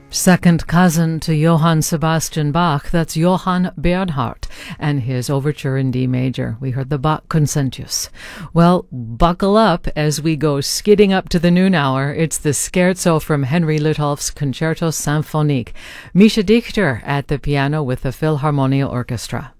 Second cousin to Johann Sebastian Bach, that's Johann Bernhardt and his overture in D major. We heard the Bach Concertus. Well, buckle up as we go skidding up to the noon hour. It's the Scherzo from Henry Lutoff's Concerto Symphonique. Mischa Dichter at the piano with the Philharmonia Orchestra.